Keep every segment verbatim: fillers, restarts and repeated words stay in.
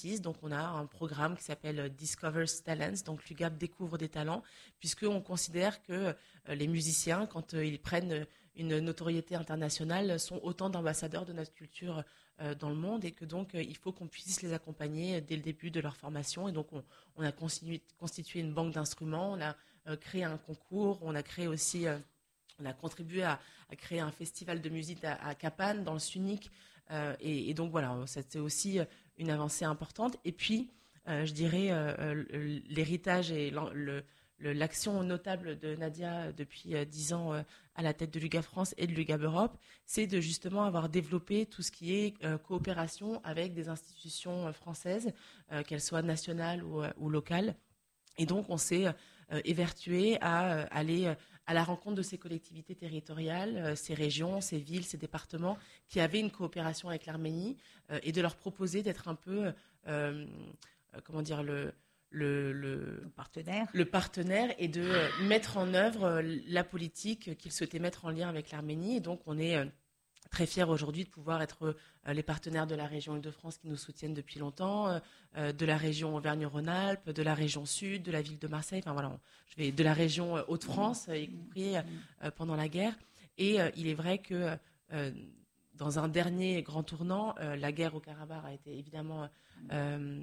artistes. Donc, on a un programme qui s'appelle Discover Talents. Donc, l'U G A P découvre des talents, puisqu'on considère que euh, les musiciens, quand euh, ils prennent une notoriété internationale, sont autant d'ambassadeurs de notre culture euh, dans le monde, et que donc, euh, il faut qu'on puisse les accompagner dès le début de leur formation. Et donc, on, on a constitué, constitué une banque d'instruments, on a euh, créé un concours, on a créé aussi... Euh, On a contribué à, à créer un festival de musique à, à Capane, dans le Sunic. Euh, et, et donc, voilà, c'était aussi une avancée importante. Et puis, euh, je dirais, euh, l'héritage et le, le, l'action notable de Nadia depuis dix ans euh, à la tête de l'U G A France et de l'U G A P Europe, c'est de justement avoir développé tout ce qui est euh, coopération avec des institutions françaises, euh, qu'elles soient nationales ou, ou locales. Et donc, on s'est euh, évertué à euh, aller euh, à la rencontre de ces collectivités territoriales, euh, ces régions, ces villes, ces départements qui avaient une coopération avec l'Arménie, euh, et de leur proposer d'être un peu, euh, euh, comment dire, le, le, le, le partenaire. le partenaire et de euh, mettre en œuvre euh, la politique qu'ils souhaitaient mettre en lien avec l'Arménie. Et donc, on est... Euh, très fiers aujourd'hui de pouvoir être euh, les partenaires de la région Île-de-France qui nous soutiennent depuis longtemps, euh, de la région Auvergne-Rhône-Alpes, de la région Sud, de la ville de Marseille, enfin voilà, on, je vais de la région euh, Hauts-de-France, euh, y compris euh, pendant la guerre. Et euh, il est vrai que euh, dans un dernier grand tournant, euh, la guerre au Karabakh a été évidemment euh,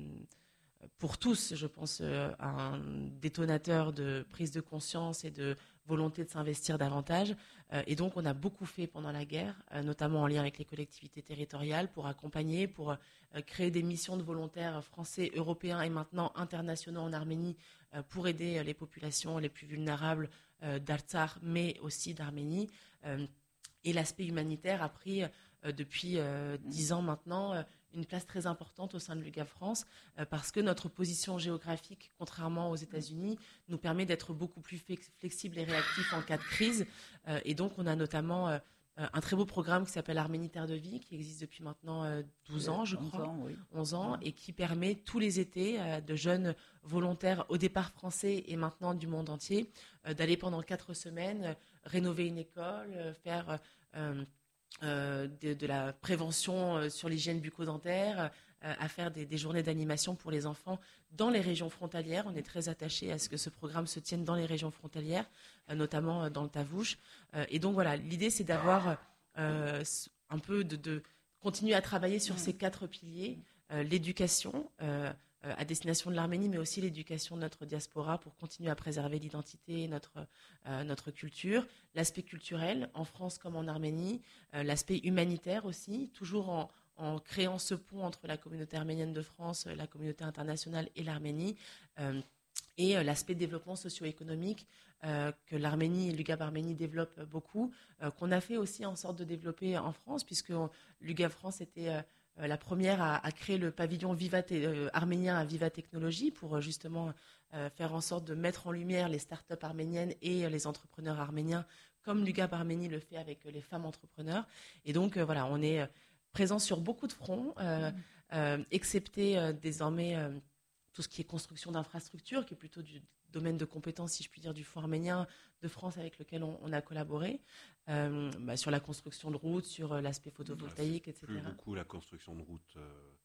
pour tous, je pense, euh, un détonateur de prise de conscience et de volonté de s'investir davantage. Euh, et donc, on a beaucoup fait pendant la guerre, euh, notamment en lien avec les collectivités territoriales, pour accompagner, pour euh, créer des missions de volontaires français, européens et maintenant internationaux en Arménie, euh, pour aider euh, les populations les plus vulnérables euh, d'Artsakh, mais aussi d'Arménie. Euh, et l'aspect humanitaire a pris, euh, depuis euh, dix ans maintenant, euh, une place très importante au sein de l'U G A P France, euh, parce que notre position géographique, contrairement aux États-Unis, nous permet d'être beaucoup plus flexible et réactif en cas de crise. Euh, et donc, on a notamment euh, un très beau programme qui s'appelle Arménie Terre de Vie, qui existe depuis maintenant euh, douze ans, je crois, onze ans, oui. onze ans, et qui permet tous les étés euh, de jeunes volontaires, au départ français et maintenant du monde entier, euh, d'aller pendant quatre semaines euh, rénover une école, euh, faire... Euh, Euh, de, de la prévention euh, sur l'hygiène bucco-dentaire, euh, à faire des, des journées d'animation pour les enfants dans les régions frontalières. On est très attaché à ce que ce programme se tienne dans les régions frontalières, euh, notamment euh, dans le Tavouche. Euh, et donc voilà, l'idée c'est d'avoir euh, un peu de, de continuer à travailler sur ces quatre piliers, euh, l'éducation, euh, à destination de l'Arménie, mais aussi l'éducation de notre diaspora pour continuer à préserver l'identité et notre, euh, notre culture, l'aspect culturel en France comme en Arménie, euh, l'aspect humanitaire aussi, toujours en, en créant ce pont entre la communauté arménienne de France, la communauté internationale et l'Arménie, euh, et euh, l'aspect développement socio-économique euh, que l'Arménie et l'U G A P Arménie développent beaucoup, euh, qu'on a fait aussi en sorte de développer en France, puisque l'U G A P France était... Euh, Euh, la première à, à créer le pavillon Viva euh, arménien à Viva Technologie pour euh, justement euh, faire en sorte de mettre en lumière les startups arméniennes et euh, les entrepreneurs arméniens, comme l'U G A P Arménie le fait avec euh, les femmes entrepreneurs. Et donc euh, voilà, on est euh, présent sur beaucoup de fronts, euh, mmh. euh, excepté euh, désormais euh, tout ce qui est construction d'infrastructures, qui est plutôt du domaine de compétences, si je puis dire, du Fonds arménien de France avec lequel on, on a collaboré, euh, bah, sur la construction de routes, sur euh, l'aspect photovoltaïque, bah, et cetera. Plus beaucoup la construction de routes. Euh,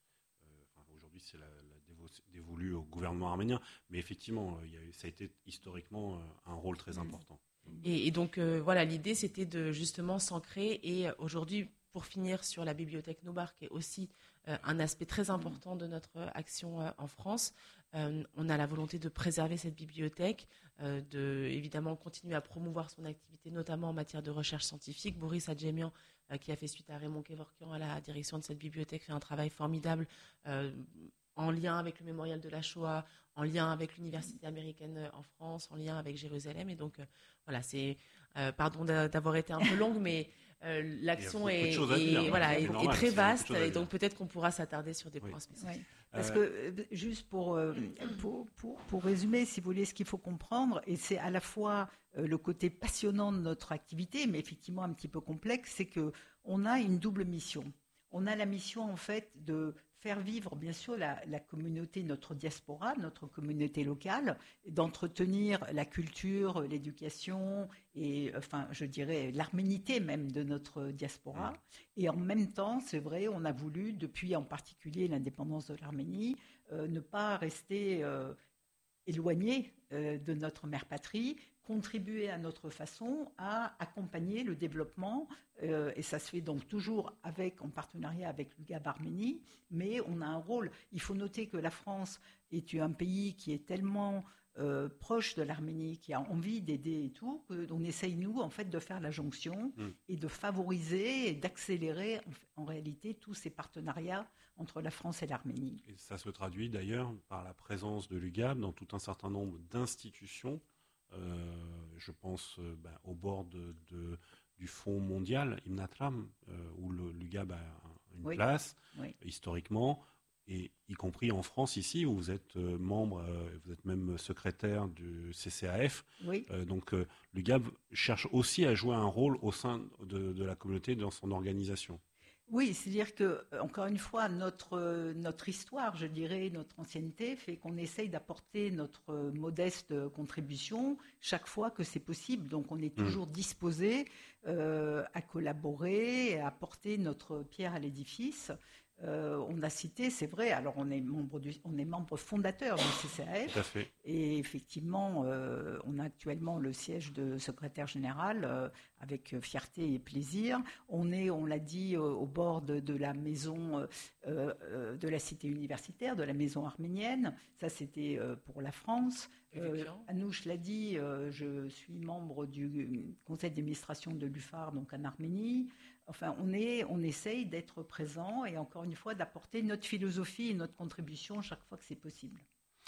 euh, aujourd'hui, c'est la, la dévo- dévolue au gouvernement arménien, mais effectivement, il y a, ça a été historiquement euh, un rôle très important. Et, et donc, euh, voilà, l'idée, c'était de justement s'ancrer. Et euh, aujourd'hui, pour finir sur la bibliothèque Nobar, qui est aussi euh, un aspect très important de notre action euh, en France, euh, on a la volonté de préserver cette bibliothèque, euh, de évidemment continuer à promouvoir son activité, notamment en matière de recherche scientifique. Boris Adjemian, euh, qui a fait suite à Raymond Kevorkian à la direction de cette bibliothèque, fait un travail formidable euh, en lien avec le mémorial de la Shoah, en lien avec l'université américaine en France, en lien avec Jérusalem. Et donc, euh, voilà, c'est... Euh, pardon d'avoir été un peu longue, mais euh, l'action est, dire, est, voilà, est, normal, est très vaste. Et donc, dire. peut-être qu'on pourra s'attarder sur des oui. points spécifiques. Oui. Parce que, juste pour, pour, pour, pour résumer, si vous voulez, ce qu'il faut comprendre, et c'est à la fois le côté passionnant de notre activité, mais effectivement un petit peu complexe, c'est qu'on a une double mission. On a la mission, en fait, de faire vivre bien sûr la, la communauté, notre diaspora, notre communauté locale, d'entretenir la culture, l'éducation et enfin je dirais l'arménité même de notre diaspora. Et en même temps, c'est vrai, on a voulu, depuis en particulier l'indépendance de l'Arménie, euh, ne pas rester euh, éloigné euh, de notre mère patrie, contribuer à notre façon à accompagner le développement, euh, et ça se fait donc toujours avec, en partenariat avec l'U G A B Arménie, mais on a un rôle. Il faut noter que la France est un pays qui est tellement euh, proche de l'Arménie, qui a envie d'aider et tout, qu'on essaye, nous, en fait, de faire la jonction mmh. et de favoriser et d'accélérer, en, en réalité, tous ces partenariats entre la France et l'Arménie. Et ça se traduit d'ailleurs par la présence de l'U G A B dans tout un certain nombre d'institutions. Euh, je pense euh, bah, au bord de, de, du Fonds mondial, IMNATRAM, euh, où le, l'U G A B a une oui. place, oui. historiquement, et y compris en France ici, où vous êtes euh, membre, euh, vous êtes même secrétaire du C C A F. Oui. Euh, donc euh, l'U G A B cherche aussi à jouer un rôle au sein de, de la communauté dans son organisation. Oui, c'est-à-dire que, encore une fois, notre, notre histoire, je dirais, notre ancienneté fait qu'on essaye d'apporter notre modeste contribution chaque fois que c'est possible. Donc, on est toujours mmh. disposé euh, à collaborer et à apporter notre pierre à l'édifice. Euh, on a cité, c'est vrai, alors on est membre, du, on est membre fondateur du C C A F. Tout à fait. Et effectivement, euh, on a actuellement le siège de secrétaire général euh, avec fierté et plaisir. On est, on l'a dit, euh, au bord de, de la maison euh, euh, de la cité universitaire, de la maison arménienne. Ça, c'était euh, pour la France. Euh, Anouche l'a dit, euh, je suis membre du conseil d'administration de l'U F A R, donc en Arménie. Enfin, on, est, on essaye d'être présent et encore une fois d'apporter notre philosophie et notre contribution chaque fois que c'est possible.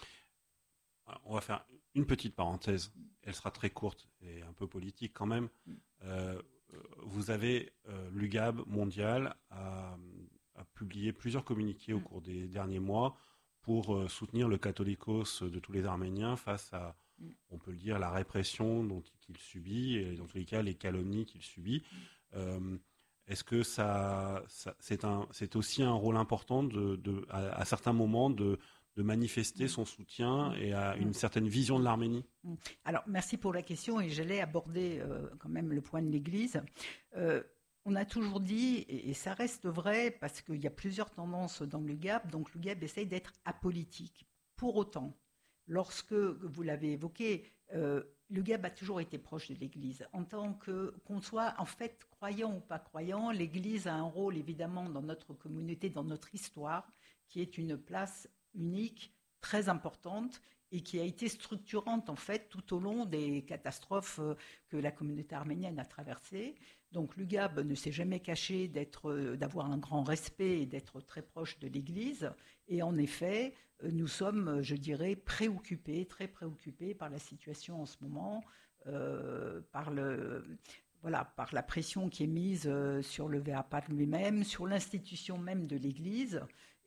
On va faire une petite parenthèse. Elle sera très courte et un peu politique quand même. Euh, vous avez euh, l'U G A B mondial a, a publié plusieurs communiqués au cours des derniers mois pour euh, soutenir le catholicos de tous les Arméniens face à, on peut le dire, la répression dont il subit et dans tous les cas les calomnies qu'il subit. Euh, Est-ce que ça, ça c'est, un, c'est aussi un rôle important de, de, à, à certains moments de, de manifester son soutien et à une certaine vision de l'Arménie ? Alors, merci pour la question et j'allais aborder euh, quand même le point de l'Église. Euh, on a toujours dit, et, et ça reste vrai parce qu'il y a plusieurs tendances dans l'U G A B, donc l'U G A B essaye d'être apolitique. Pour autant, lorsque, vous l'avez évoqué, euh, l'U G A B a toujours été proche de l'Église. En tant que, qu'on soit en fait croyant ou pas croyant, l'Église a un rôle évidemment dans notre communauté, dans notre histoire, qui est une place unique, très importante et qui a été structurante en fait tout au long des catastrophes que la communauté arménienne a traversées. Donc l'U G A B ne s'est jamais caché d'être, d'avoir un grand respect et d'être très proche de l'Église. Et en effet, nous sommes, je dirais, préoccupés, très préoccupés par la situation en ce moment, euh, par le, voilà, par la pression qui est mise sur le V A P A R lui-même, sur l'institution même de l'Église.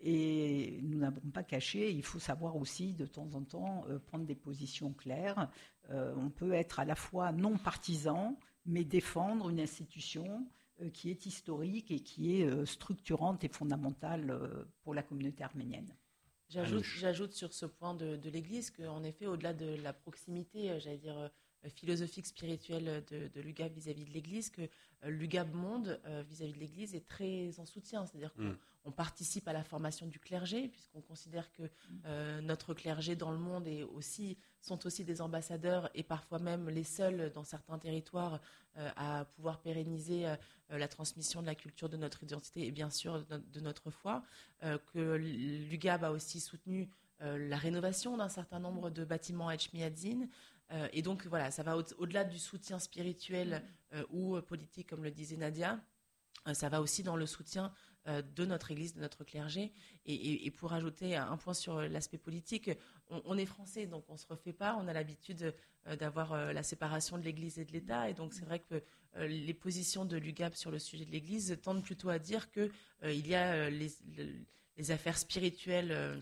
Et nous n'avons pas caché, il faut savoir aussi de temps en temps euh, prendre des positions claires. Euh, on peut être à la fois non partisan, mais défendre une institution euh, qui est historique et qui est euh, structurante et fondamentale euh, pour la communauté arménienne. J'ajoute, j'ajoute sur ce point de, de l'Église qu'en effet, au-delà de la proximité, j'allais dire euh, philosophique, spirituelle de, de l'U G A B vis-à-vis de l'Église, que euh, l'U G A B Monde euh, vis-à-vis de l'Église est très en soutien. C'est-à-dire qu'on mm. on participe à la formation du clergé, puisqu'on considère que euh, notre clergé dans le monde est aussi, sont aussi des ambassadeurs et parfois même les seuls dans certains territoires euh, à pouvoir pérenniser euh, la transmission de la culture de notre identité et bien sûr de, de notre foi. Euh, que l'U G A B a aussi soutenu euh, la rénovation d'un certain nombre de bâtiments à Etchmiadzin. Euh, et donc voilà, ça va au- au-delà du soutien spirituel euh, ou politique, comme le disait Nadia. Euh, ça va aussi dans le soutien euh, de notre Église, de notre clergé. Et, et, et pour ajouter un point sur l'aspect politique, on, on est français, donc on ne se refait pas. On a l'habitude euh, d'avoir euh, la séparation de l'Église et de l'État. Et donc c'est vrai que euh, les positions de l'U G A B sur le sujet de l'Église tendent plutôt à dire qu'il euh, y a euh, les, les, les affaires spirituelles euh,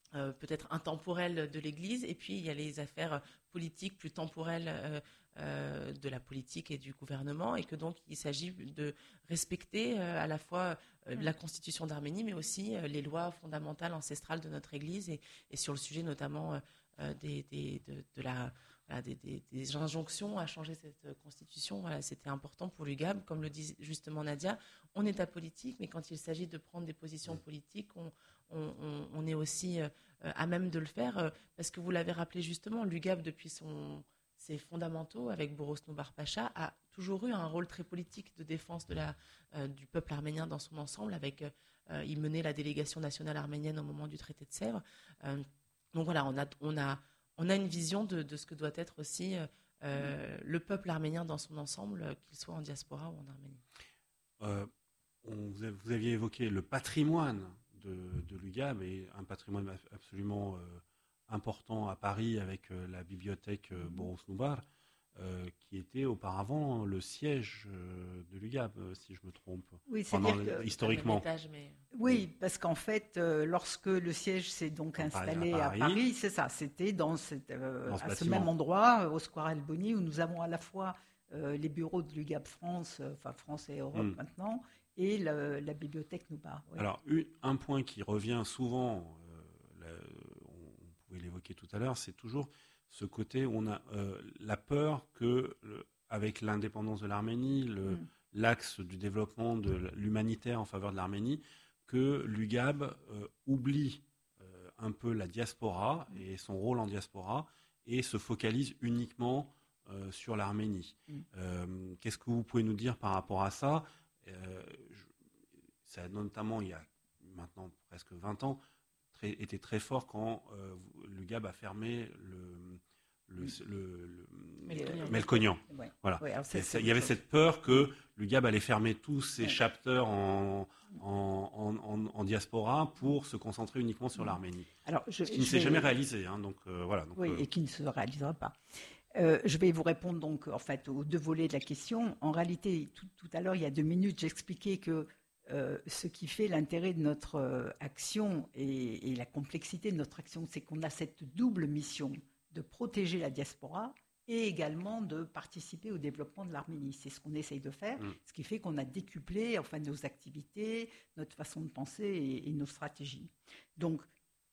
euh, peut-être intemporelles de l'Église, et puis il y a les affaires politiques plus temporelles euh, euh, de la politique et du gouvernement, et que donc il s'agit de respecter euh, à la fois euh, la Constitution d'Arménie, mais aussi euh, les lois fondamentales ancestrales de notre Église, et, et sur le sujet notamment euh, des, des, de, de la... Voilà, des, des, des injonctions à changer cette constitution. Voilà, c'était important pour l'U G A B. Comme le dit justement Nadia, on est apolitique, mais quand il s'agit de prendre des positions politiques, on, on, on est aussi euh, à même de le faire, euh, parce que vous l'avez rappelé justement, l'U G A B, depuis son, ses fondamentaux, avec Boros Noubar Pacha, a toujours eu un rôle très politique de défense de la, euh, du peuple arménien dans son ensemble. Avec, euh, il menait la délégation nationale arménienne au moment du traité de Sèvres. Euh, donc voilà, on a... On a On a une vision de, de ce que doit être aussi euh, le peuple arménien dans son ensemble, qu'il soit en diaspora ou en Arménie. Euh, on, vous aviez évoqué le patrimoine de, de l'U G A B, et un patrimoine absolument euh, important à Paris avec euh, la bibliothèque euh, Boros Noubar, euh, qui était auparavant le siège euh, de l'U G A B, euh, si je me trompe, oui, pendant, que, historiquement. Étage, mais... Oui, parce qu'en fait, euh, lorsque le siège s'est donc installé à Paris, à Paris c'est ça, c'était dans, cette, euh, dans ce, à ce même endroit, au Square Alboni, où nous avons à la fois euh, les bureaux de l'U G A B France, euh, enfin France et Europe mm. maintenant, et la, la bibliothèque Noubar. Oui. Alors, une, un point qui revient souvent, euh, là, on pouvait l'évoquer tout à l'heure, c'est toujours ce côté où on a euh, la peur que, le, avec l'indépendance de l'Arménie, le, mm. l'axe du développement de l'humanitaire en faveur de l'Arménie, que l'U G A B euh, oublie euh, un peu la diaspora et son rôle en diaspora et se focalise uniquement euh, sur l'Arménie. Mm. Euh, qu'est-ce que vous pouvez nous dire par rapport à ça? euh, je, Ça a notamment, il y a maintenant presque vingt ans, très, été très fort quand euh, l'U G A B a fermé le... Le, le, le Melkonian. Ouais. Voilà. Ouais, ça, il y avait cette peur que l'U G A B allait fermer tous ses ouais. chapters en, en, en, en diaspora pour se concentrer uniquement sur l'Arménie. Alors, je, Ce qui je ne s'est vais... jamais réalisé. Hein, donc, euh, voilà, donc, oui, euh... et qui ne se réalisera pas. Euh, je vais vous répondre donc en fait aux deux volets de la question. En réalité, tout, tout à l'heure, il y a deux minutes, j'expliquais que Euh, ce qui fait l'intérêt de notre euh, action et, et la complexité de notre action, c'est qu'on a cette double mission de protéger la diaspora et également de participer au développement de l'Arménie. C'est ce qu'on essaye de faire, mmh. ce qui fait qu'on a décuplé enfin, nos activités, notre façon de penser et, et nos stratégies. Donc,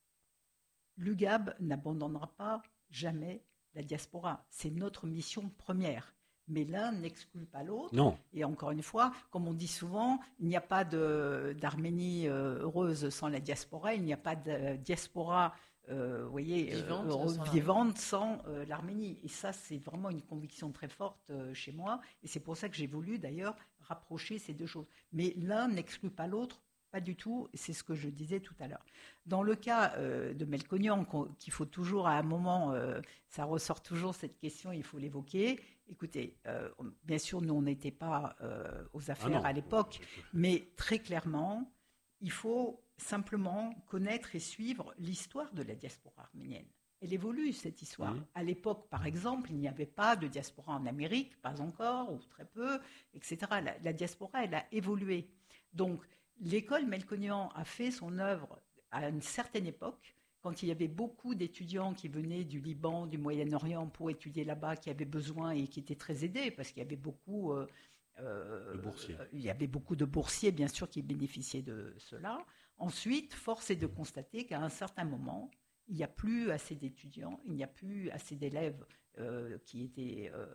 l'U G A B n'abandonnera pas jamais la diaspora. C'est notre mission première. Mais l'un n'exclut pas l'autre. Non. Et encore une fois, comme on dit souvent, il n'y a pas de, d'Arménie euh, heureuse sans la diaspora, il n'y a pas de diaspora euh, vous voyez, vivante, euh, sans, vivante sans euh, l'Arménie. Et ça, c'est vraiment une conviction très forte euh, chez moi. Et c'est pour ça que j'ai voulu d'ailleurs rapprocher ces deux choses. Mais l'un n'exclut pas l'autre. Pas du tout, c'est ce que je disais tout à l'heure. Dans le cas euh, de Melkonian, qu'il faut toujours à un moment, euh, ça ressort toujours cette question, il faut l'évoquer. Écoutez, euh, bien sûr, nous, on n'était pas euh, aux affaires ah non, à l'époque, mais très clairement, il faut simplement connaître et suivre l'histoire de la diaspora arménienne. Elle évolue, cette histoire. Mmh. À l'époque, par exemple, il n'y avait pas de diaspora en Amérique, pas encore, ou très peu, et cetera. La, la diaspora, elle a évolué. Donc, l'école Melkonian a fait son œuvre à une certaine époque, quand il y avait beaucoup d'étudiants qui venaient du Liban, du Moyen-Orient pour étudier là-bas, qui avaient besoin et qui étaient très aidés, parce qu'il y avait beaucoup, euh, euh, de boursiers. Il y avait beaucoup de boursiers, bien sûr, qui bénéficiaient de cela. Ensuite, force est de constater qu'à un certain moment, il n'y a plus assez d'étudiants, il n'y a plus assez d'élèves euh, qui étaient... Euh,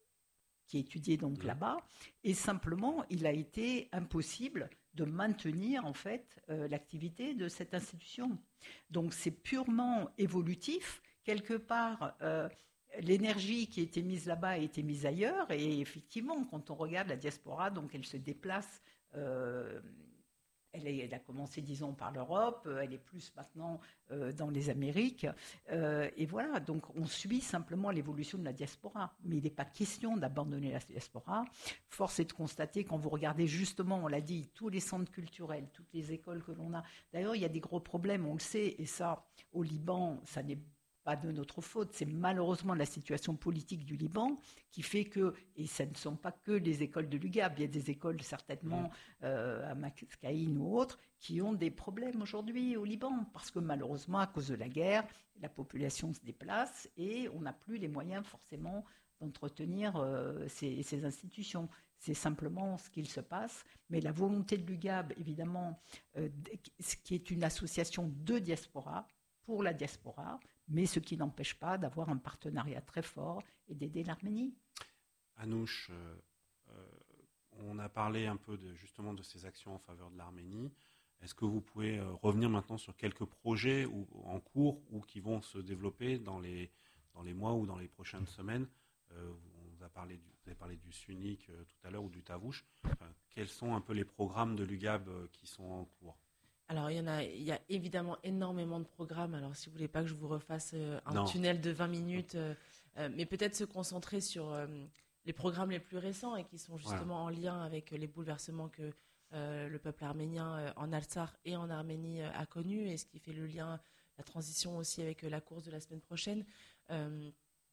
qui étudiait donc mmh. là-bas, et simplement, il a été impossible de maintenir en fait euh, l'activité de cette institution. Donc, c'est purement évolutif. Quelque part, euh, l'énergie qui était mise là-bas a été mise ailleurs, et effectivement, quand on regarde la diaspora, donc elle se déplace. Euh, Elle, est, elle a commencé, disons, par l'Europe, elle est plus maintenant euh, dans les Amériques. Euh, et voilà, donc on suit simplement l'évolution de la diaspora. Mais il n'est pas question d'abandonner la diaspora. Force est de constater, quand vous regardez justement, on l'a dit, tous les centres culturels, toutes les écoles que l'on a. D'ailleurs, il y a des gros problèmes, on le sait, et ça, au Liban, ça n'est pas de notre faute, c'est malheureusement la situation politique du Liban qui fait que, et ce ne sont pas que les écoles de l'U G A B, il y a des écoles certainement mmh. euh, à Mascaïne ou autres qui ont des problèmes aujourd'hui au Liban, parce que malheureusement, à cause de la guerre, la population se déplace et on n'a plus les moyens forcément d'entretenir euh, ces, ces institutions. C'est simplement ce qu'il se passe. Mais la volonté de l'U G A B, évidemment, euh, qui est une association de diaspora, pour la diaspora, mais ce qui n'empêche pas d'avoir un partenariat très fort et d'aider l'Arménie. Anouche, euh, euh, on a parlé un peu de, justement de ces actions en faveur de l'Arménie. Est-ce que vous pouvez euh, revenir maintenant sur quelques projets ou, en cours ou qui vont se développer dans les, dans les mois ou dans les prochaines semaines? euh, on vous, a parlé du, vous avez parlé du SUNIC euh, tout à l'heure ou du Tavouche. Enfin, quels sont un peu les programmes de l'U G A B euh, qui sont en cours? Alors, il y en a, il y a évidemment énormément de programmes. Alors, si vous voulez pas que je vous refasse euh, un non. tunnel de vingt minutes, euh, euh, mais peut-être se concentrer sur euh, les programmes les plus récents et qui sont justement voilà. en lien avec les bouleversements que euh, le peuple arménien euh, en Artsakh et en Arménie euh, a connus, et ce qui fait le lien, la transition aussi avec euh, la course de la semaine prochaine. Euh,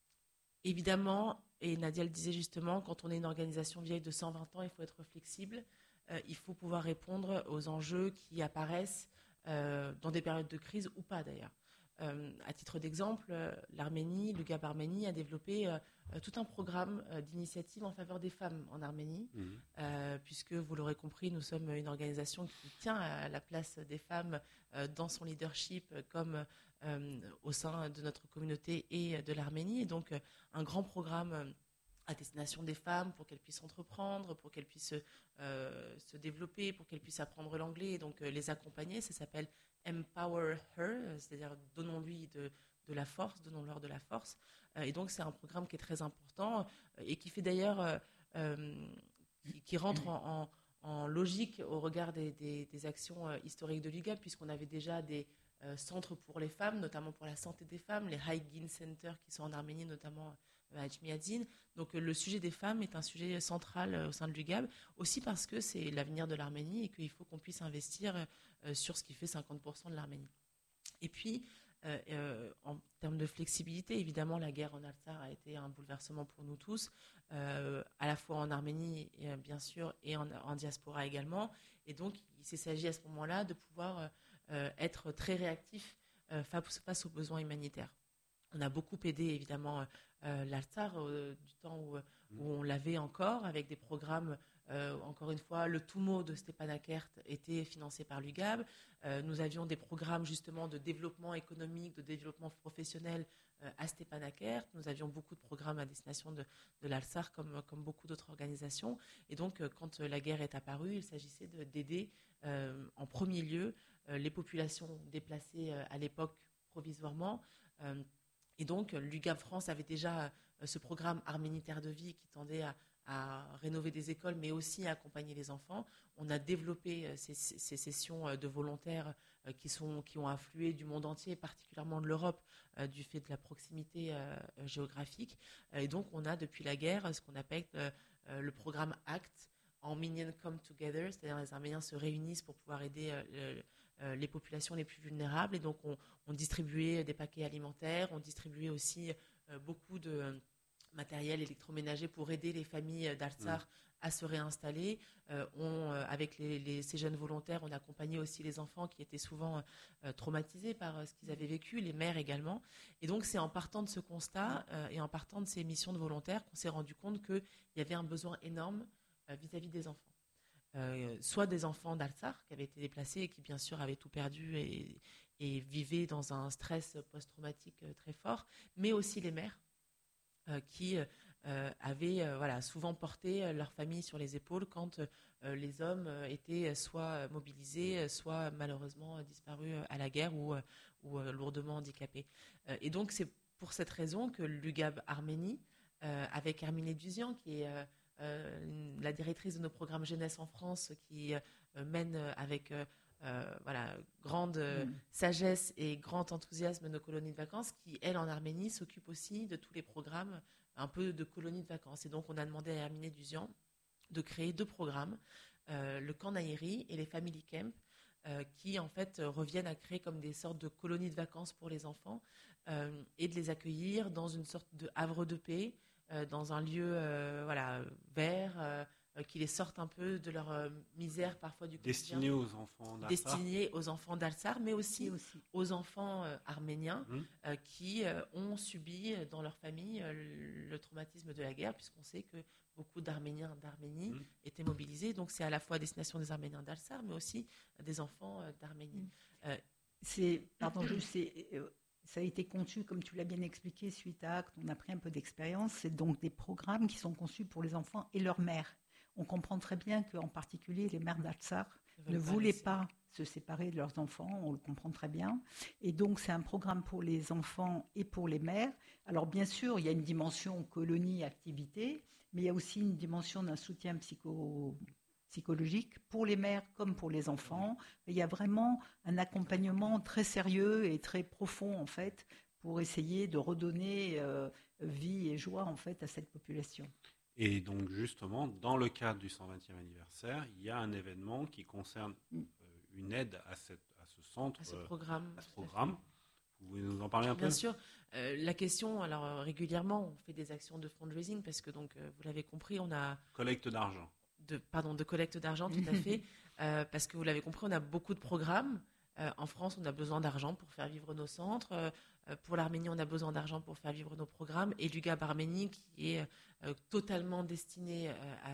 évidemment, et Nadia le disait justement, quand on est une organisation vieille de cent vingt ans, il faut être flexible. Euh, il faut pouvoir répondre aux enjeux qui apparaissent euh, dans des périodes de crise ou pas d'ailleurs. Euh, à titre d'exemple, euh, l'Arménie, l'U G A B Arménie a développé euh, tout un programme euh, d'initiative en faveur des femmes en Arménie, mmh. euh, puisque vous l'aurez compris, nous sommes une organisation qui tient à la place des femmes euh, dans son leadership comme euh, au sein de notre communauté et de l'Arménie. Et donc, euh, un grand programme euh, à destination des femmes pour qu'elles puissent entreprendre, pour qu'elles puissent euh, se développer, pour qu'elles puissent apprendre l'anglais et donc euh, les accompagner. Ça s'appelle Empower Her, c'est-à-dire donnons-lui de, de la force, donnons-leur de la force. Euh, et donc c'est un programme qui est très important euh, et qui fait d'ailleurs, euh, euh, qui, qui rentre en, en, en logique au regard des, des, des actions euh, historiques de l'U G A B, puisqu'on avait déjà des euh, centres pour les femmes, notamment pour la santé des femmes, les Haïgin Centers qui sont en Arménie, notamment à Etchmiadzin. Donc le sujet des femmes est un sujet central au sein de l'U G A B, aussi parce que c'est l'avenir de l'Arménie et qu'il faut qu'on puisse investir euh, sur ce qui fait cinquante pour cent de l'Arménie. Et puis, euh, euh, en termes de flexibilité, évidemment, la guerre en Artsakh a été un bouleversement pour nous tous, euh, à la fois en Arménie, et, bien sûr, et en, en diaspora également. Et donc, il s'agit à ce moment-là de pouvoir euh, être très réactif euh, face, face aux besoins humanitaires. On a beaucoup aidé, évidemment, euh, l'Artsakh euh, du temps où, où on l'avait encore, avec des programmes, euh, encore une fois, le Toumo de Stepanakert était financé par l'U G A B. Euh, nous avions des programmes, justement, de développement économique, de développement professionnel euh, à Stepanakert. Nous avions beaucoup de programmes à destination de, de l'Artsakh, comme, comme beaucoup d'autres organisations. Et donc, euh, quand la guerre est apparue, il s'agissait de, d'aider, euh, en premier lieu, euh, les populations déplacées euh, à l'époque provisoirement. Euh, Et donc, l'U G A B France avait déjà euh, ce programme Arménie Terre de Vie qui tendait à, à rénover des écoles, mais aussi à accompagner les enfants. On a développé euh, ces, ces sessions euh, de volontaires euh, qui, sont, qui ont afflué du monde entier, particulièrement de l'Europe, euh, du fait de la proximité euh, géographique. Et donc, on a depuis la guerre ce qu'on appelle euh, euh, le programme ACT, Armenian Come Together, c'est-à-dire les Arméniens se réunissent pour pouvoir aider euh, le, Euh, les populations les plus vulnérables. Et donc, on, on distribuait des paquets alimentaires, on distribuait aussi euh, beaucoup de euh, matériel électroménager pour aider les familles d'Artsakh mmh. à se réinstaller. Euh, on, euh, avec les, les, ces jeunes volontaires, on accompagnait aussi les enfants qui étaient souvent euh, traumatisés par euh, ce qu'ils avaient vécu, les mères également. Et donc, c'est en partant de ce constat euh, et en partant de ces missions de volontaires qu'on s'est rendu compte qu'il y avait un besoin énorme euh, vis-à-vis des enfants. Euh, soit des enfants d'Artsakh qui avaient été déplacés et qui bien sûr avaient tout perdu et, et vivaient dans un stress post-traumatique très fort, mais aussi les mères euh, qui euh, avaient euh, voilà, souvent porté leur famille sur les épaules quand euh, les hommes étaient soit mobilisés, soit malheureusement disparus à la guerre ou, ou lourdement handicapés. Euh, et donc c'est pour cette raison que l'U G A B Arménie, euh, avec Hermine Duzian, qui est... Euh, Euh, la directrice de nos programmes jeunesse en France, qui euh, mène avec euh, euh, voilà, grande euh, mmh. sagesse et grand enthousiasme nos colonies de vacances, qui, elle, en Arménie, s'occupe aussi de tous les programmes un peu de colonies de vacances. Et donc, on a demandé à Hermine Duzian de créer deux programmes, euh, le camp Naïri et les Family Camp, euh, qui en fait reviennent à créer comme des sortes de colonies de vacances pour les enfants euh, et de les accueillir dans une sorte de havre de paix, euh, dans un lieu euh, voilà, vert, euh, qui les sortent un peu de leur euh, misère parfois du quotidien. Destiné aux enfants d'Alsar. Destiné aux enfants d'Alsar, mais aussi, aussi. aux enfants euh, arméniens Mmh. euh, qui euh, ont subi euh, dans leur famille euh, le, le traumatisme de la guerre, puisqu'on sait que beaucoup d'Arméniens d'Arménie Mmh. étaient mobilisés. Donc c'est à la fois à destination des Arméniens d'Alsar, mais aussi des enfants euh, d'Arménie. Mmh. Euh, c'est, pardon, juste, c'est, euh, ça a été conçu, comme tu l'as bien expliqué, suite à Acte, on a pris un peu d'expérience. C'est donc des programmes qui sont conçus pour les enfants et leurs mères. On comprend très bien qu'en particulier, les mères d'Alsar ne voulaient pas se séparer de leurs enfants, on le comprend très bien. Et donc, c'est un programme pour les enfants et pour les mères. Alors, bien sûr, il y a une dimension colonie-activité, mais il y a aussi une dimension d'un soutien psycho, psychologique pour les mères comme pour les enfants. Il y a vraiment un accompagnement très sérieux et très profond, en fait, pour essayer de redonner euh, vie et joie, en fait, à cette population. Et donc, justement, dans le cadre du cent vingtième anniversaire, il y a un événement qui concerne euh, une aide à, cette, à ce centre, à ce programme. Euh, à ce programme. Vous pouvez nous en parler un Bien peu ? Bien sûr. Euh, la question, alors euh, régulièrement, on fait des actions de fundraising parce que, donc, euh, vous l'avez compris, on a... Collecte d'argent. De, pardon, de collecte d'argent, tout à fait. Euh, parce que vous l'avez compris, on a beaucoup de programmes. Euh, en France, on a besoin d'argent pour faire vivre nos centres. Euh, pour l'Arménie, on a besoin d'argent pour faire vivre nos programmes. Et l'U G A B Arménie, qui est euh, totalement destiné euh,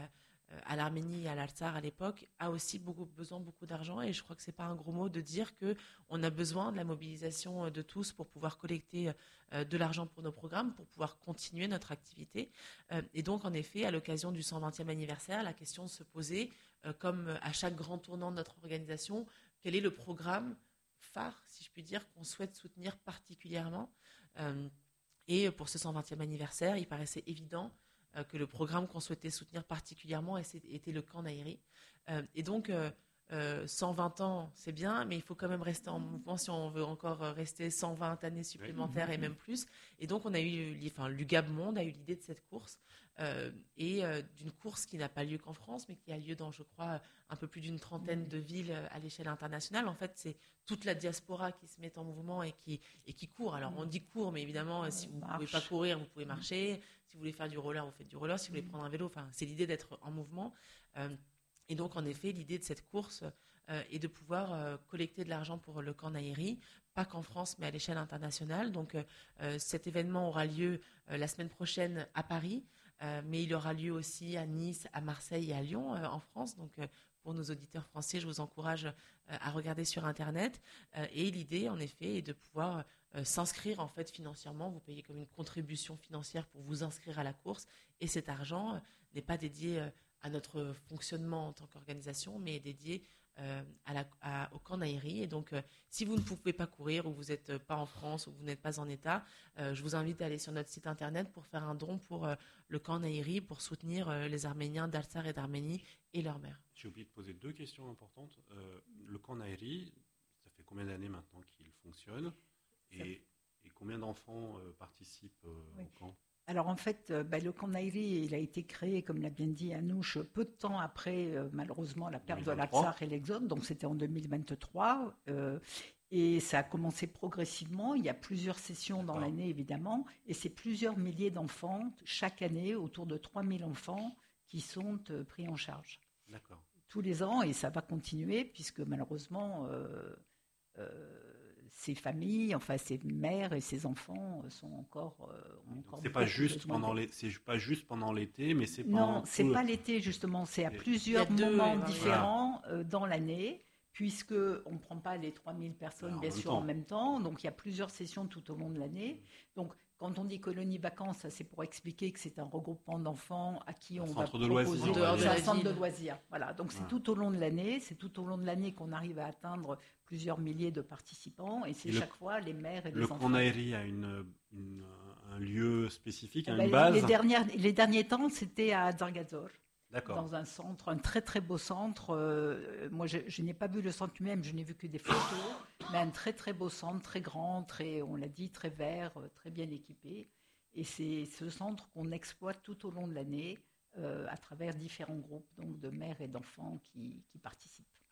à, à l'Arménie et à l'Alsar à l'époque, a aussi beaucoup, besoin beaucoup d'argent. Et je crois que ce n'est pas un gros mot de dire qu'on a besoin de la mobilisation de tous pour pouvoir collecter euh, de l'argent pour nos programmes, pour pouvoir continuer notre activité. Euh, et donc, en effet, à l'occasion du cent vingtième anniversaire, la question se posait, euh, comme à chaque grand tournant de notre organisation, quel est le programme phare, si je puis dire, qu'on souhaite soutenir particulièrement. Euh, et pour ce cent vingtième anniversaire, il paraissait évident euh, que le programme qu'on souhaitait soutenir particulièrement était le camp Nahiri. Euh, et donc, euh, euh, cent vingt ans, c'est bien, mais il faut quand même rester en mouvement si on veut encore rester cent vingt années supplémentaires et même plus. Et donc, on a eu, enfin, l'U G A B Monde a eu l'idée de cette course euh, et euh, d'une course qui n'a pas lieu qu'en France, mais qui a lieu dans, je crois, un peu plus d'une trentaine de villes à l'échelle internationale. En fait, c'est toute la diaspora qui se met en mouvement et qui, et qui court. Alors, on dit court, mais évidemment, si vous ne pouvez pas courir, vous pouvez marcher. Si vous voulez faire du roller, vous faites du roller. Si vous voulez prendre un vélo, enfin, c'est l'idée d'être en mouvement. Euh, Et donc, en effet, l'idée de cette course euh, est de pouvoir euh, collecter de l'argent pour le camp Nahiri, pas qu'en France, mais à l'échelle internationale. Donc, euh, cet événement aura lieu euh, la semaine prochaine à Paris, euh, mais il aura lieu aussi à Nice, à Marseille et à Lyon, euh, en France. Donc, euh, pour nos auditeurs français, je vous encourage euh, à regarder sur Internet. Euh, et l'idée, en effet, est de pouvoir euh, s'inscrire, en fait, financièrement. Vous payez comme une contribution financière pour vous inscrire à la course. Et cet argent euh, n'est pas dédié... Euh, à notre fonctionnement en tant qu'organisation, mais dédié euh, à la, à, au camp Nahiri. Et donc, euh, si vous ne pouvez pas courir ou vous n'êtes pas en France ou vous n'êtes pas en état, euh, je vous invite à aller sur notre site internet pour faire un don pour euh, le camp Nahiri, pour soutenir euh, les Arméniens d'Alsar et d'Arménie et leurs mères. J'ai oublié de poser deux questions importantes. Euh, le camp Nahiri, ça fait combien d'années maintenant qu'il fonctionne et, et combien d'enfants euh, participent euh, oui. au camp ? Alors en fait, euh, bah, le camp Nahiri, il a été créé, comme l'a bien dit Anouche, peu de temps après, euh, malheureusement, la perte de l'Alsar et l'exode, donc c'était en deux mille vingt-trois. Euh, et ça a commencé progressivement, il y a plusieurs sessions dans l'année évidemment, et c'est plusieurs milliers d'enfants, chaque année, autour de trois mille enfants, qui sont euh, pris en charge. D'accord. Tous les ans, et ça va continuer, puisque malheureusement... Euh, euh, ces familles, enfin ces mères et ces enfants sont encore. Euh, encore c'est pas juste pendant les, c'est pas juste pendant l'été, mais c'est pendant. Non, c'est le... pas l'été justement. C'est à et plusieurs moments deux, différents voilà. euh, dans l'année, puisque on prend pas les trois mille personnes alors, bien sûr temps. en même temps. Donc il y a plusieurs sessions tout au long de l'année. Donc quand on dit colonie vacances, c'est pour expliquer que c'est un regroupement d'enfants à qui un on va proposer de un centre de loisirs. Voilà, donc c'est ouais. tout au long de l'année, c'est tout au long de l'année qu'on arrive à atteindre plusieurs milliers de participants, et c'est et chaque le, fois les mères et les le enfants. Le camp Nahiri a une, une, un lieu spécifique, eh ben, une base. Les, dernières, les derniers temps, c'était à Zargazor. D'accord. Dans un centre, un très très beau centre. Euh, moi, je, je n'ai pas vu le centre lui-même, je n'ai vu que des photos, mais un très très beau centre, très grand, très, on l'a dit, très vert, très bien équipé. Et c'est ce centre qu'on exploite tout au long de l'année euh, à travers différents groupes donc de mères et d'enfants qui, qui participent.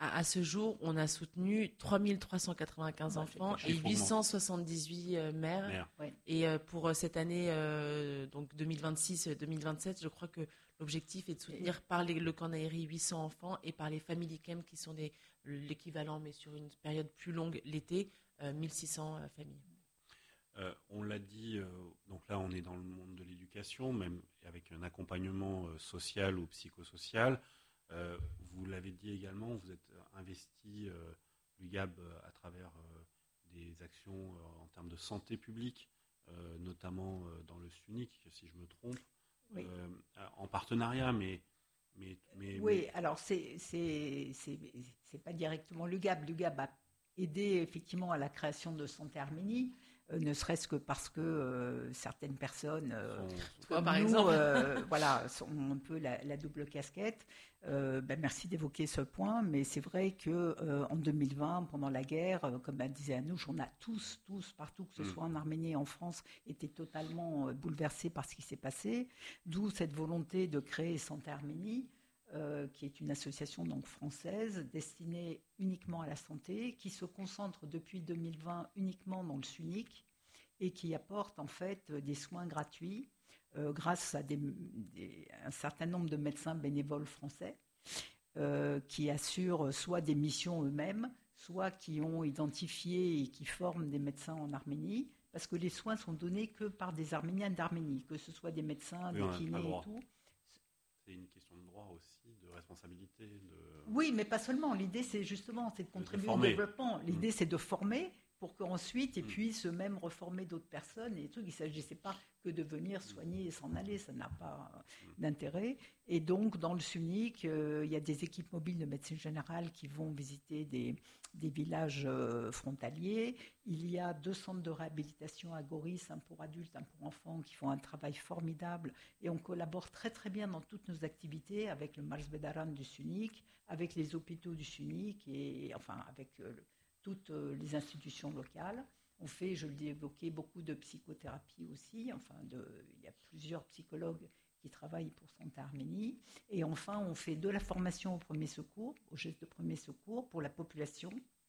À, à ce jour, on a soutenu trois mille trois cent quatre-vingt-quinze Ouais, enfants c'est et chiffre huit cent soixante-dix-huit euh, mères. Mère. Ouais. Et euh, pour euh, cette année, euh, donc deux mille vingt-six deux mille vingt-sept, je crois que l'objectif est de soutenir par les, le Canaïri huit cents enfants et par les Family Camp qui sont des, l'équivalent, mais sur une période plus longue l'été, euh, mille six cents euh, familles. Euh, on l'a dit, euh, donc là on est dans le monde de l'éducation, même avec un accompagnement euh, social ou psychosocial. Euh, vous l'avez dit également, vous êtes investi, euh, l'U G A B, euh, à travers euh, des actions euh, en termes de santé publique, euh, notamment euh, dans le SUNIC, si je me trompe, Oui. euh, en partenariat, mais... mais, mais Oui, mais... alors c'est c'est c'est c'est pas directement l'U G A B. L'U G A B a aidé effectivement à la création de Santé Arménie, euh, ne serait-ce que parce que euh, certaines personnes, euh, Sont- comme par nous, exemple. euh, voilà, sont un peu la, la double casquette. Euh, ben, merci d'évoquer ce point, mais c'est vrai que euh, en deux mille vingt, pendant la guerre, euh, comme elle disait Anouche, on a tous, tous, partout, que ce Mm. soit en Arménie et en France, été totalement euh, bouleversés par ce qui s'est passé. D'où cette volonté de créer Santé Arménie. Euh, qui est une association donc française destinée uniquement à la santé, qui se concentre depuis deux mille vingt uniquement dans le SUNIC et qui apporte en fait des soins gratuits euh, grâce à des, des, un certain nombre de médecins bénévoles français euh, qui assurent soit des missions eux-mêmes, soit qui ont identifié et qui forment des médecins en Arménie, parce que les soins sont donnés que par des Arméniens d'Arménie, que ce soit des médecins, Oui, des on a pas le kinés et droit. tout. C'est une question de droit aussi, de responsabilité. De... Oui, mais pas seulement. L'idée, c'est justement c'est de contribuer de au développement. L'idée, Mmh. c'est de former pour qu'ensuite, ils Mmh. puissent eux-mêmes reformer d'autres personnes. Et trucs. Il ne s'agissait pas que de venir soigner et s'en aller. Ça n'a pas Mmh. d'intérêt. Et donc, dans le SUNIC, euh, il y a des équipes mobiles de médecine générale qui vont visiter des, des villages euh, frontaliers. Il y a deux centres de réhabilitation à Goris, un pour adultes, un pour enfants, qui font un travail formidable. Et on collabore très très bien dans toutes nos activités avec le Mars Bedaran du SUNIC, avec les hôpitaux du SUNIC et enfin avec euh, toutes euh, les institutions locales. On fait, je l'ai évoqué, beaucoup de psychothérapie aussi. Enfin, de, il y a plusieurs psychologues qui travaillent pour Santé Arménie. Et enfin, on fait de la formation au premier secours, aux gestes de premier secours pour la population.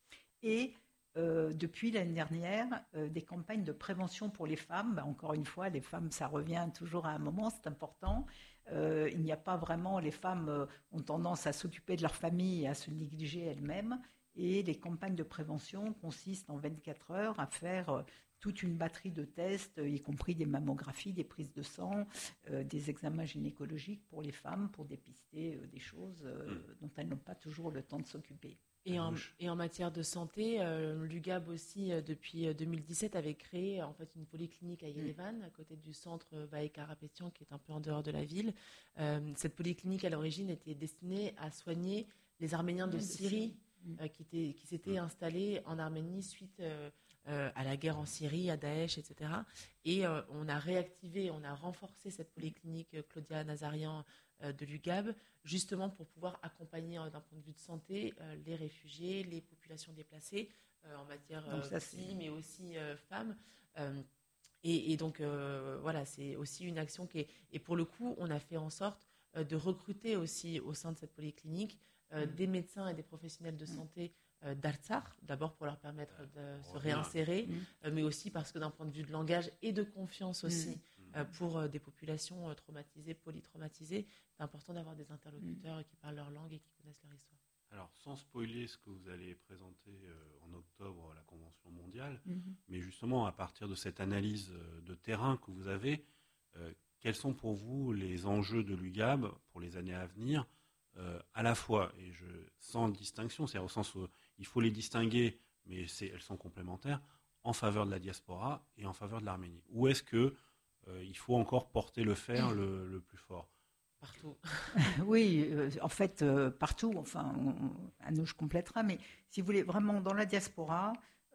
Et euh, depuis l'année dernière, euh, des campagnes de prévention pour les femmes. Ben, encore une fois, les femmes, ça revient toujours à un moment, c'est important. Euh, il n'y a pas vraiment, les femmes euh, ont tendance à s'occuper de leur famille et à se négliger elles-mêmes. Et les campagnes de prévention consistent en vingt-quatre heures à faire euh, toute une batterie de tests, y compris des mammographies, des prises de sang, euh, des examens gynécologiques pour les femmes, pour dépister euh, des choses euh, mmh. dont elles n'ont pas toujours le temps de s'occuper. Et en, et en matière de santé, euh, l'U G A B aussi, euh, depuis euh, deux mille dix-sept, avait créé en fait une polyclinique à Yerevan, mmh. à côté du centre Vahe Karapetyan, qui est un peu en dehors de la ville. Euh, cette polyclinique, à l'origine, était destinée à soigner les Arméniens de mmh. Syrie, mmh. euh, qui, étaient, qui s'étaient mmh. installés en Arménie suite euh, euh, à la guerre en Syrie, à Daesh, et cetera. Et euh, on a réactivé, on a renforcé cette polyclinique euh, Claudia Nazarian euh, de l'U G A B, justement pour pouvoir accompagner euh, d'un point de vue de santé euh, les réfugiés, les populations déplacées euh, en matière euh, ça, psy, mais aussi euh, femmes. Euh, et, et donc euh, voilà, c'est aussi une action qui est... Et pour le coup, on a fait en sorte euh, de recruter aussi au sein de cette polyclinique euh, mmh. des médecins et des professionnels de santé euh, d'Artsakh, d'abord pour leur permettre de oh, se réinsérer, mmh. euh, mais aussi parce que d'un point de vue de langage et de confiance aussi, mmh. Euh, pour euh, des populations euh, traumatisées, polytraumatisées, c'est important d'avoir des interlocuteurs mmh. qui parlent leur langue et qui connaissent leur histoire. Alors, sans spoiler ce que vous allez présenter euh, en octobre à la Convention mondiale, mmh. mais justement à partir de cette analyse euh, de terrain que vous avez, euh, quels sont pour vous les enjeux de l'U G A B pour les années à venir, euh, à la fois, et je, sans distinction, c'est-à-dire au sens où il faut les distinguer, mais c'est, elles sont complémentaires, en faveur de la diaspora et en faveur de l'Arménie. Où est-ce que Euh, il faut encore porter le fer le, le plus fort? Partout. Oui, euh, en fait, euh, partout. Enfin, Anouche complétera, mais si vous voulez, vraiment dans la diaspora,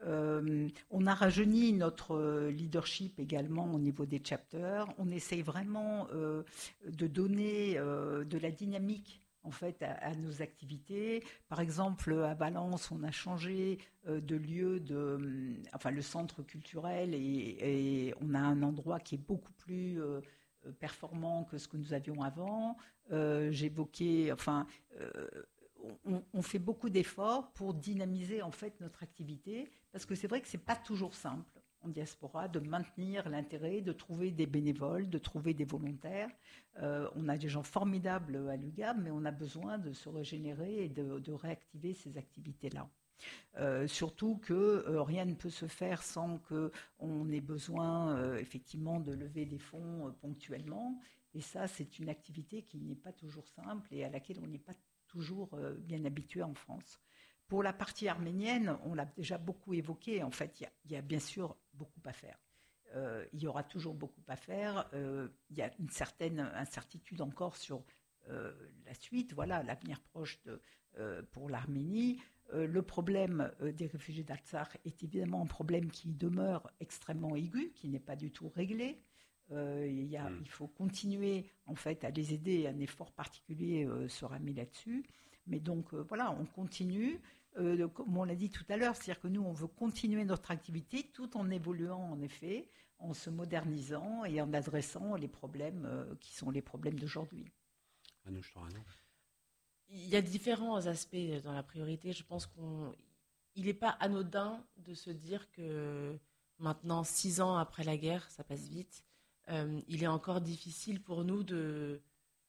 euh, on a rajeuni notre leadership également au niveau des chapters. On essaye vraiment euh, de donner euh, de la dynamique en fait, à, à nos activités. Par exemple, à Valence, on a changé euh, de lieu, de, enfin, le centre culturel, et, et on a un endroit qui est beaucoup plus euh, performant que ce que nous avions avant. Euh, j'évoquais, enfin, euh, on, on fait beaucoup d'efforts pour dynamiser en fait notre activité, parce que c'est vrai que c'est pas toujours simple en diaspora de maintenir l'intérêt, de trouver des bénévoles, de trouver des volontaires. Euh, on a des gens formidables à l'U G A B, mais on a besoin de se régénérer et de, de réactiver ces activités-là. Euh, surtout que euh, rien ne peut se faire sans qu'on ait besoin euh, effectivement de lever des fonds euh, ponctuellement. Et ça, c'est une activité qui n'est pas toujours simple et à laquelle on n'est pas toujours euh, bien habitué en France. Pour la partie arménienne, on l'a déjà beaucoup évoqué. En fait, il y a, il y a bien sûr beaucoup à faire. Euh, il y aura toujours beaucoup à faire. Euh, il y a une certaine incertitude encore sur euh, la suite, voilà, l'avenir proche de, euh, pour l'Arménie. Euh, le problème euh, des réfugiés d'Artsakh est évidemment un problème qui demeure extrêmement aigu, qui n'est pas du tout réglé. Euh, il, y a, mmh. il faut continuer en fait à les aider. Un effort particulier euh, sera mis là-dessus. Mais donc euh, voilà, on continue. Euh, comme on l'a dit tout à l'heure, c'est-à-dire que nous, on veut continuer notre activité tout en évoluant, en effet, en se modernisant et en adressant les problèmes euh, qui sont les problèmes d'aujourd'hui. Anouche Torano. Il y a différents aspects dans la priorité. Je pense qu'il n'est pas anodin de se dire que maintenant, six ans après la guerre, ça passe vite, euh, il est encore difficile pour nous de...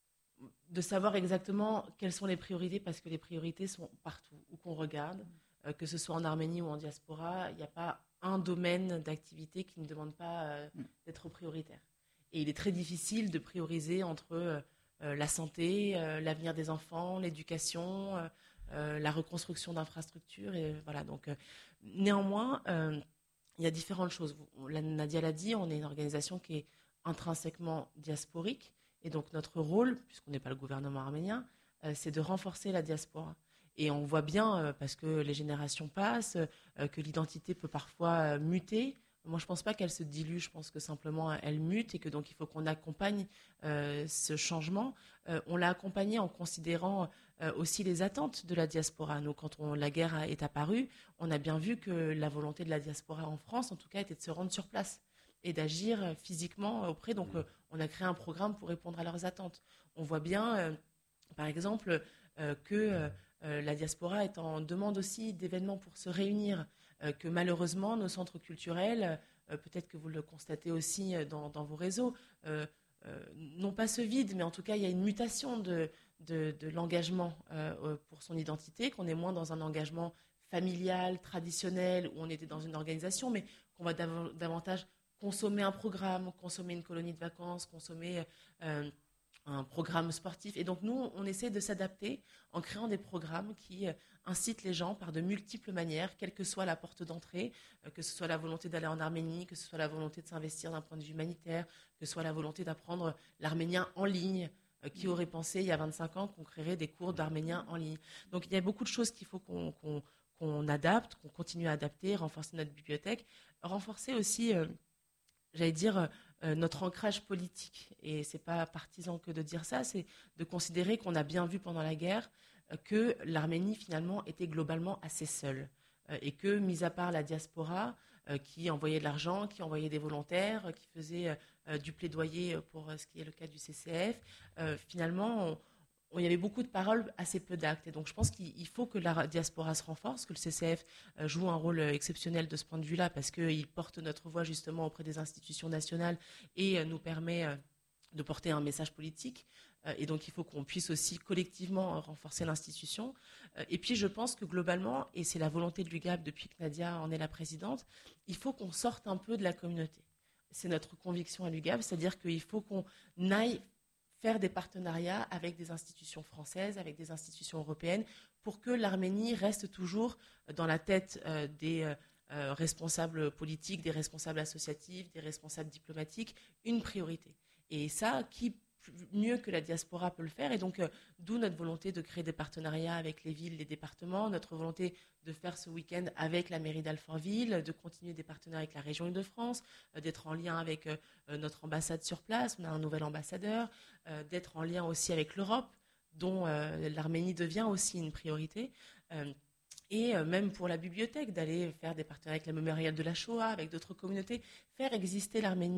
de savoir exactement quelles sont les priorités, parce que les priorités sont partout, où qu'on regarde, euh, que ce soit en Arménie ou en diaspora, il n'y a pas un domaine d'activité qui ne demande pas euh, d'être prioritaire. Et il est très difficile de prioriser entre euh, euh, la santé, euh, l'avenir des enfants, l'éducation, euh, euh, la reconstruction d'infrastructures. Et, voilà, donc, euh, néanmoins, euh, il y a différentes choses. Nadia l'a dit, on est une organisation qui est intrinsèquement diasporique. Et donc notre rôle, puisqu'on n'est pas le gouvernement arménien, euh, c'est de renforcer la diaspora. Et on voit bien, euh, parce que les générations passent, euh, que l'identité peut parfois euh, muter. Moi, je ne pense pas qu'elle se dilue, je pense que simplement elle mute et que donc il faut qu'on accompagne euh, ce changement. Euh, on l'a accompagné en considérant euh, aussi les attentes de la diaspora. Nous, quand on, la guerre est apparue, on a bien vu que la volonté de la diaspora en France, en tout cas, était de se rendre sur place et d'agir physiquement auprès. Donc, euh, on a créé un programme pour répondre à leurs attentes. On voit bien, euh, par exemple, euh, que euh, la diaspora est en demande aussi d'événements pour se réunir, euh, que malheureusement, nos centres culturels, euh, peut-être que vous le constatez aussi dans, dans vos réseaux, euh, euh, non pas se vident, mais en tout cas, il y a une mutation de, de, de l'engagement euh, pour son identité, qu'on est moins dans un engagement familial, traditionnel, où on était dans une organisation, mais qu'on va dav- davantage consommer un programme, consommer une colonie de vacances, consommer euh, un programme sportif. Et donc, nous, on essaie de s'adapter en créant des programmes qui euh, incitent les gens par de multiples manières, quelle que soit la porte d'entrée, euh, que ce soit la volonté d'aller en Arménie, que ce soit la volonté de s'investir d'un point de vue humanitaire, que ce soit la volonté d'apprendre l'arménien en ligne. Euh, qui aurait pensé il y a vingt-cinq ans qu'on créerait des cours d'arménien en ligne. Donc, il y a beaucoup de choses qu'il faut qu'on, qu'on, qu'on adapte, qu'on continue à adapter, renforcer notre bibliothèque, renforcer aussi... Euh, j'allais dire, euh, notre ancrage politique. Et ce n'est pas partisan que de dire ça, c'est de considérer qu'on a bien vu pendant la guerre euh, que l'Arménie, finalement, était globalement assez seule. Euh, et que, mis à part la diaspora, euh, qui envoyait de l'argent, qui envoyait des volontaires, euh, qui faisait euh, du plaidoyer pour euh, ce qui est le cas du C C F, euh, finalement, on, il y avait beaucoup de paroles, assez peu d'actes. Et donc, je pense qu'il faut que la diaspora se renforce, que le C C F joue un rôle exceptionnel de ce point de vue-là, parce qu'il porte notre voix justement auprès des institutions nationales et nous permet de porter un message politique. Et donc, il faut qu'on puisse aussi collectivement renforcer l'institution. Et puis, je pense que globalement, et c'est la volonté de l'U G A B depuis que Nadia en est la présidente, il faut qu'on sorte un peu de la communauté. C'est notre conviction à l'U G A B, c'est-à-dire qu'il faut qu'on aille faire des partenariats avec des institutions françaises, avec des institutions européennes, pour que l'Arménie reste toujours dans la tête euh, des euh, responsables politiques, des responsables associatifs, des responsables diplomatiques, une priorité. Et ça, qui mieux que la diaspora peut le faire, et donc euh, d'où notre volonté de créer des partenariats avec les villes, les départements, notre volonté de faire ce week-end avec la mairie d'Alfortville, de continuer des partenariats avec la région Île-de-France, euh, d'être en lien avec euh, notre ambassade sur place, on a un nouvel ambassadeur, euh, d'être en lien aussi avec l'Europe, dont euh, l'Arménie devient aussi une priorité, euh, et euh, même pour la bibliothèque, d'aller faire des partenariats avec la mémorial de la Shoah, avec d'autres communautés, faire exister l'Arménie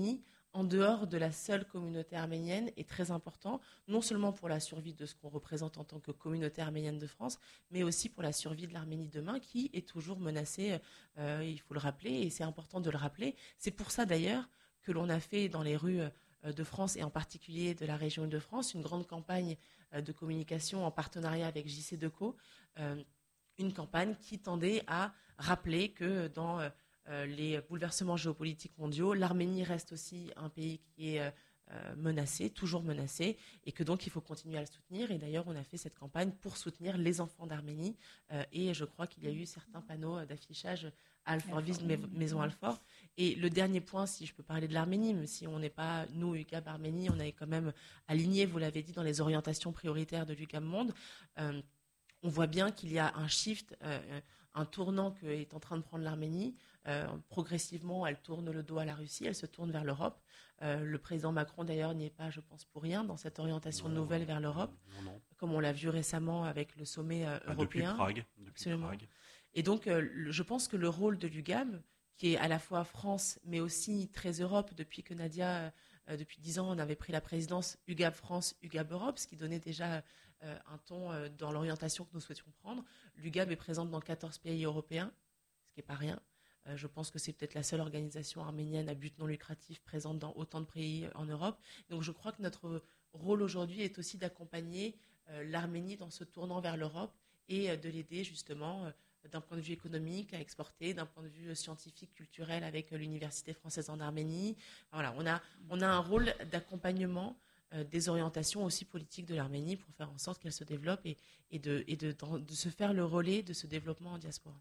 en dehors de la seule communauté arménienne est très important, non seulement pour la survie de ce qu'on représente en tant que communauté arménienne de France, mais aussi pour la survie de l'Arménie demain, qui est toujours menacée, euh, il faut le rappeler, et c'est important de le rappeler. C'est pour ça d'ailleurs que l'on a fait dans les rues de France, et en particulier de la région Île-de-France, une grande campagne de communication en partenariat avec J C Decaux, euh, une campagne qui tendait à rappeler que dans euh, les bouleversements géopolitiques mondiaux, l'Arménie reste aussi un pays qui est euh, menacé, toujours menacé, et que donc il faut continuer à le soutenir. Et d'ailleurs, on a fait cette campagne pour soutenir les enfants d'Arménie, euh, et je crois qu'il y a eu certains panneaux d'affichage à Alfortville, Maison Alfort. Et le dernier point, si je peux parler de l'Arménie, même si on n'est pas, nous, U G A B Arménie, on est quand même aligné, vous l'avez dit, dans les orientations prioritaires de l'U G A B Monde. Euh, on voit bien qu'il y a un shift, euh, un tournant que est en train de prendre l'Arménie. Euh, progressivement, elle tourne le dos à la Russie, elle se tourne vers l'Europe. Euh, le président Macron, d'ailleurs, n'y est pas, je pense, pour rien dans cette orientation non, nouvelle vers l'Europe, non, non. comme on l'a vu récemment avec le sommet euh, ah, européen. Depuis Prague. Depuis Absolument. Prague. Et donc, euh, le, je pense que le rôle de l'U G A B, qui est à la fois France, mais aussi très Europe, depuis que Nadia, euh, depuis dix ans, on avait pris la présidence U G A B France, U G A B Europe, ce qui donnait déjà euh, un ton euh, dans l'orientation que nous souhaitions prendre. L'U G A B est présente dans quatorze pays européens, ce qui n'est pas rien. Euh, je pense que c'est peut-être la seule organisation arménienne à but non lucratif présente dans autant de pays en Europe. Donc je crois que notre rôle aujourd'hui est aussi d'accompagner euh, l'Arménie dans ce tournant vers l'Europe et euh, de l'aider justement euh, d'un point de vue économique à exporter, d'un point de vue scientifique, culturel avec euh, l'Université française en Arménie. Voilà, on a, on a un rôle d'accompagnement euh, des orientations aussi politiques de l'Arménie pour faire en sorte qu'elle se développe et, et, de, et de, de, de se faire le relais de ce développement en diaspora.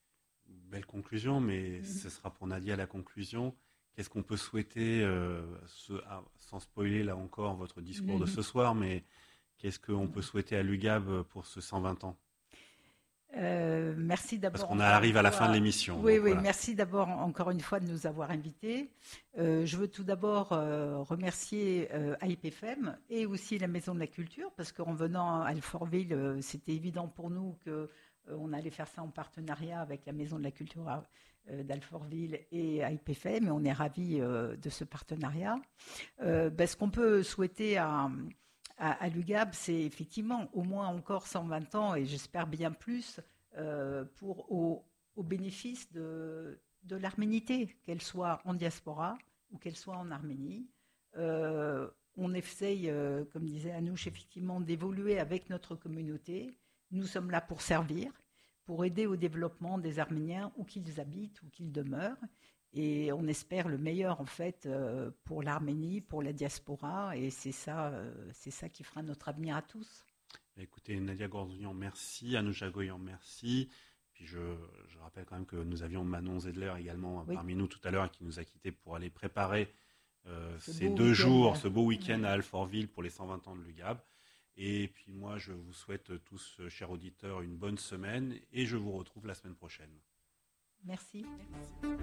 Belle conclusion, mais mmh. ce sera pour Nadia la conclusion. Qu'est-ce qu'on peut souhaiter, euh, ce, ah, sans spoiler là encore votre discours mmh. de ce soir, mais qu'est-ce qu'on peut souhaiter à l'U G A B pour ce cent vingt ans ? Euh, merci d'abord. Parce qu'on arrive à la fin de l'émission. Oui, donc, oui. Voilà. Merci d'abord encore une fois de nous avoir invités. Euh, je veux tout d'abord euh, remercier euh, A I P F M et aussi la Maison de la Culture, parce qu'en venant à Alfortville, euh, c'était évident pour nous que euh, on allait faire ça en partenariat avec la Maison de la Culture euh, d'Alfortville et A I P F M, et on est ravis euh, de ce partenariat. Euh, ben, ce qu'on peut souhaiter à À, à l'U G A B, c'est effectivement au moins encore cent vingt ans, et j'espère bien plus, euh, pour, au, au bénéfice de, de l'arménité, qu'elle soit en diaspora ou qu'elle soit en Arménie. Euh, on essaye, euh, comme disait Anouche, effectivement, d'évoluer avec notre communauté. Nous sommes là pour servir, pour aider au développement des Arméniens, où qu'ils habitent, où qu'ils demeurent. Et on espère le meilleur, en fait, euh, pour l'Arménie, pour la diaspora. Et c'est ça, euh, c'est ça qui fera notre avenir à tous. Écoutez, Nadia Gorzounian, merci. Anouche Agoyan, merci. Puis je, je rappelle quand même que nous avions Manon Zedler également oui. parmi nous tout à l'heure, qui nous a quittés pour aller préparer euh, ces deux jours, ce beau week-end oui. à Alfortville pour les cent vingt ans de l'U G A B. Et puis moi, je vous souhaite tous, chers auditeurs, une bonne semaine. Et je vous retrouve la semaine prochaine. Merci. Merci.